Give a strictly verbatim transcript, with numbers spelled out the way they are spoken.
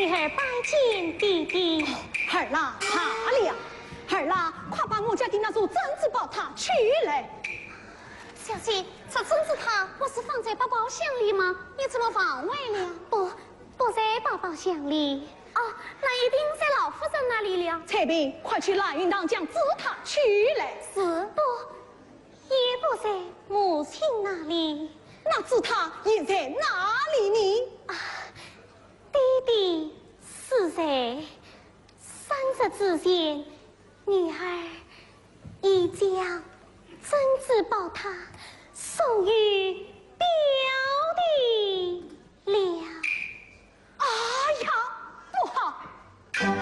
儿拜见弟弟。 儿啦，怕了，儿啦，快把我家的那座贞子宝塔取来。 小姐，这贞子塔不是放在宝宝箱里吗？你怎么放外了？不，不在宝宝箱里。哦，那一定在老夫人那里了。 彩萍，快去蓝云堂将紫塔取来。 是不，也不在母亲那里。 那紫塔也在哪里呢？ 啊，弟弟是在三日之前，女儿已将贞子宝塔送于表弟了。 啊